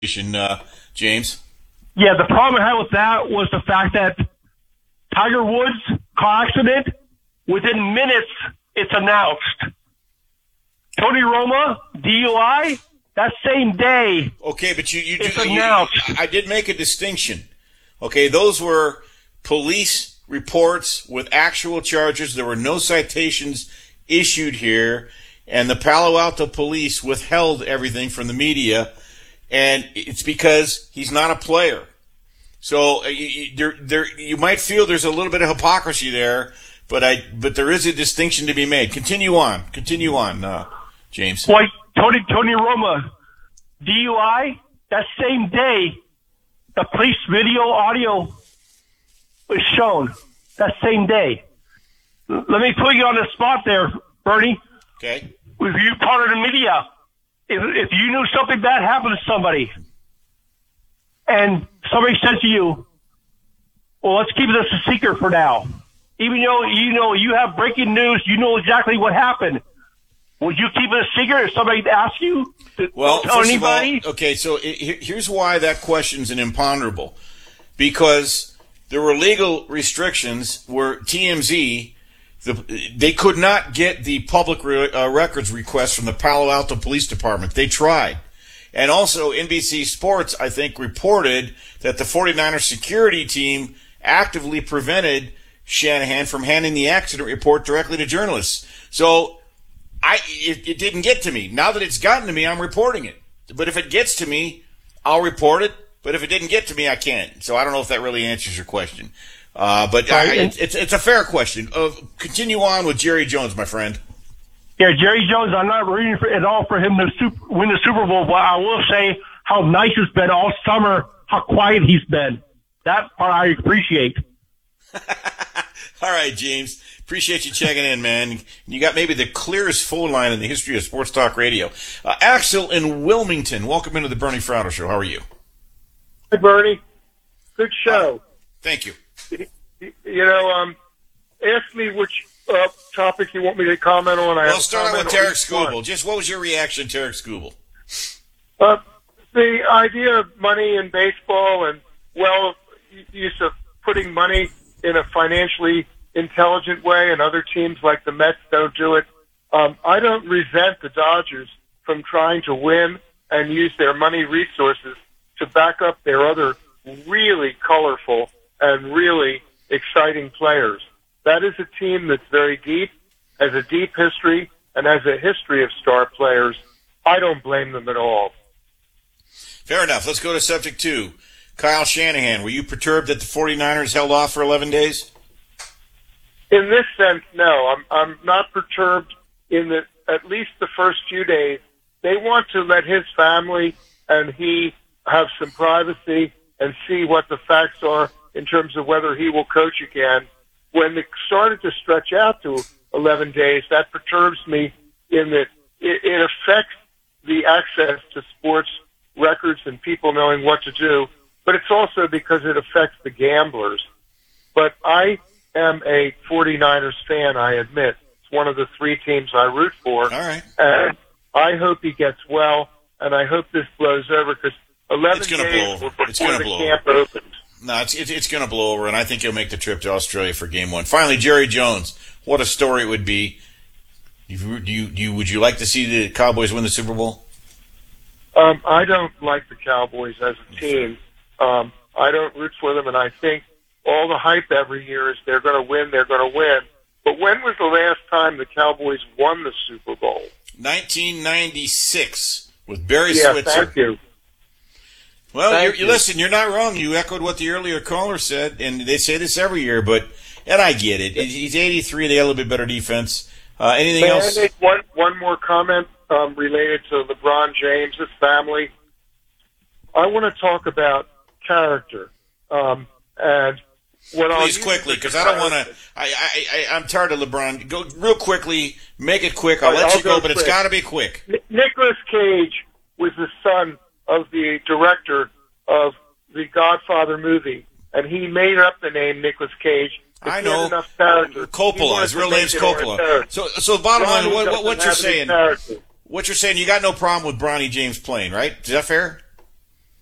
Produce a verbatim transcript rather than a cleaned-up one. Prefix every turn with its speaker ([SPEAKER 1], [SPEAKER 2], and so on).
[SPEAKER 1] Uh, James?
[SPEAKER 2] Yeah, the problem I had with that was the fact that Tiger Woods car accident, within minutes, it's announced. Tony Roma, D U I, that same day.
[SPEAKER 1] Okay, but you, you,
[SPEAKER 2] it's
[SPEAKER 1] you,
[SPEAKER 2] announced.
[SPEAKER 1] You, I did make a distinction. Okay, those were police reports with actual charges. There were no citations issued here, and the Palo Alto police withheld everything from the media. And it's because he's not a player. So you, there, there, you might feel there's a little bit of hypocrisy there, but I, but there is a distinction to be made. Continue on, continue on, uh, James.
[SPEAKER 2] Like Tony, Tony Roma, D U I. That same day, the police video audio was shown. That same day. Let me put you on the spot there, Bernie.
[SPEAKER 1] Okay.
[SPEAKER 2] With you part of the media. If, if you knew something bad happened to somebody, and somebody said to you, well, let's keep this a secret for now. Even though you know you have breaking news, you know exactly what happened. Would you keep it a secret if somebody asked you to
[SPEAKER 1] well,
[SPEAKER 2] tell
[SPEAKER 1] first
[SPEAKER 2] anybody?
[SPEAKER 1] Of all, okay, so it, here's why that question's an imponderable. Because there were legal restrictions where T M Z... The, they could not get the public re, uh, records request from the Palo Alto Police Department. They tried. And also N B C Sports, I think, reported that the 49ers security team actively prevented Shanahan from handing the accident report directly to journalists. So I it, it didn't get to me. Now that it's gotten to me, I'm reporting it. But if it gets to me, I'll report it. But if it didn't get to me, I can't. So I don't know if that really answers your question. Uh, but I, it's it's a fair question. Uh, continue on with Jerry Jones, my friend.
[SPEAKER 2] Yeah, Jerry Jones. I'm not rooting for, at all for him to super, win the Super Bowl, but I will say how nice it's been all summer, how quiet he's been. That part I appreciate.
[SPEAKER 1] All right, James. Appreciate you checking in, man. You got maybe the clearest phone line in the history of Sports Talk Radio. Uh, Axel in Wilmington, welcome into the Bernie Fraudo Show. How are you?
[SPEAKER 3] Hey, Bernie. Good show.
[SPEAKER 1] Uh, thank you.
[SPEAKER 3] You know, um, ask me which uh, topic you want me to comment on. I
[SPEAKER 1] well, start with Tarek Skubal. Just what was your reaction to Tarek Skubal?
[SPEAKER 3] Uh, the idea of money in baseball and, well, use of putting money in a financially intelligent way, and other teams like the Mets don't do it. Um, I don't resent the Dodgers from trying to win and use their money resources to back up their other really colorful and really exciting players. That is a team that's very deep, has a deep history, and has a history of star players. I don't blame them at all.
[SPEAKER 1] Fair enough. Let's go to subject two. Kyle Shanahan, were you perturbed that the 49ers held off for eleven days?
[SPEAKER 3] In this sense, no. I'm, I'm not perturbed in that at least the first few days, they want to let his family and he have some privacy and see what the facts are in terms of whether he will coach again. When it started to stretch out to eleven days, that perturbs me in that it, it affects the access to sports records and people knowing what to do, but it's also because it affects the gamblers. But I am a 49ers fan, I admit. It's one of the three teams I root for.
[SPEAKER 1] All right.
[SPEAKER 3] And I hope he gets well, and I hope this blows over because eleven
[SPEAKER 1] it's gonna
[SPEAKER 3] days
[SPEAKER 1] blow.
[SPEAKER 3] before
[SPEAKER 1] It's gonna
[SPEAKER 3] the
[SPEAKER 1] blow.
[SPEAKER 3] camp opens.
[SPEAKER 1] No, it's it's, it's going to blow over, and I think he'll make the trip to Australia for Game One. Finally, Jerry Jones. What a story it would be. Do you, do you, do you, would you like to see the Cowboys win the Super Bowl?
[SPEAKER 3] Um, I don't like the Cowboys as a team. Um, I don't root for them, and I think all the hype every year is they're going to win, they're going to win. But when was the last time the Cowboys won the Super Bowl?
[SPEAKER 1] nineteen ninety-six with Barry
[SPEAKER 3] yeah,
[SPEAKER 1] Switzer.
[SPEAKER 3] Thank you.
[SPEAKER 1] Well, you're, you listen, you're not wrong. You echoed what the earlier caller said, and they say this every year, but, and I get it. He's eighty-three, they have a little bit better defense. Uh, anything
[SPEAKER 3] May
[SPEAKER 1] else?
[SPEAKER 3] I make one, one more comment um, related to LeBron James' family? I want to talk about character. Um, and what
[SPEAKER 1] Please,
[SPEAKER 3] I'll
[SPEAKER 1] quickly, because I don't want to, I, I, I, I'm tired of LeBron. Go real quickly, make it quick. I'll
[SPEAKER 3] All right,
[SPEAKER 1] let
[SPEAKER 3] I'll
[SPEAKER 1] you go,
[SPEAKER 3] go
[SPEAKER 1] but it's
[SPEAKER 3] quick.
[SPEAKER 1] got to be quick.
[SPEAKER 3] N- Nicolas Cage was the son of the director of the Godfather movie, and he made up the name Nicolas Cage.
[SPEAKER 1] I
[SPEAKER 3] He had
[SPEAKER 1] know.
[SPEAKER 3] enough character. He
[SPEAKER 1] Coppola.
[SPEAKER 3] wanted
[SPEAKER 1] His
[SPEAKER 3] to
[SPEAKER 1] real
[SPEAKER 3] make
[SPEAKER 1] name's
[SPEAKER 3] it on his
[SPEAKER 1] Coppola.
[SPEAKER 3] character.
[SPEAKER 1] So, so the bottom line,
[SPEAKER 3] Ronnie
[SPEAKER 1] what, what,
[SPEAKER 3] doesn't
[SPEAKER 1] what you're
[SPEAKER 3] have any
[SPEAKER 1] saying,
[SPEAKER 3] character.
[SPEAKER 1] what you're saying, you got no problem with Bronny James playing, right? Is that fair?